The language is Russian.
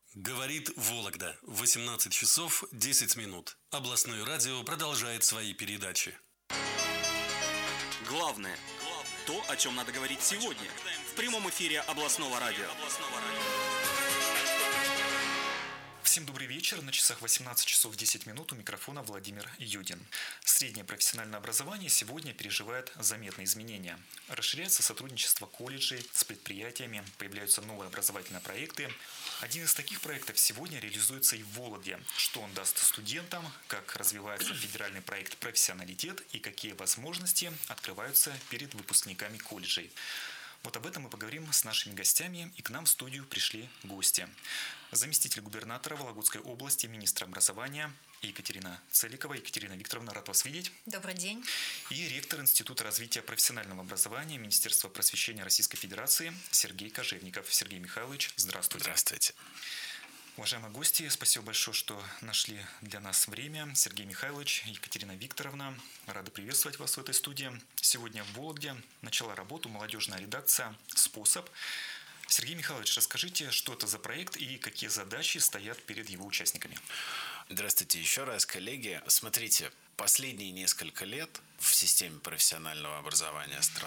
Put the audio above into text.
Говорит Вологда. 18 часов 10 минут. Областное радио продолжает свои передачи. Главное. То, о чем надо говорить сегодня. В прямом эфире областного радио. Всем добрый вечер. На часах 18 часов 10 минут у микрофона Владимир Юдин. Среднее профессиональное образование сегодня переживает заметные изменения. Расширяется сотрудничество колледжей с предприятиями, появляются новые образовательные проекты. Один из таких проектов сегодня реализуется и в Вологде. Что он даст студентам, как развивается федеральный проект «Профессионалитет» и какие возможности открываются перед выпускниками колледжей. Вот об этом мы поговорим с нашими гостями, и к нам в студию пришли гости. Заместитель губернатора Вологодской области, министр образования Екатерина Целикова. Екатерина Викторовна, рад вас видеть. Добрый день. И ректор Института развития профессионального образования Министерства просвещения Российской Федерации Сергей Кожевников. Сергей Михайлович, здравствуйте. Здравствуйте. Уважаемые гости, спасибо большое, что нашли для нас время. Сергей Михайлович, Екатерина Викторовна, рады приветствовать вас в этой студии. Сегодня в Вологде начала работу молодежная редакция «Способ». Сергей Михайлович, расскажите, что это за проект и какие задачи стоят перед его участниками. Здравствуйте еще раз, коллеги. Смотрите, последние несколько лет в системе профессионального образования страны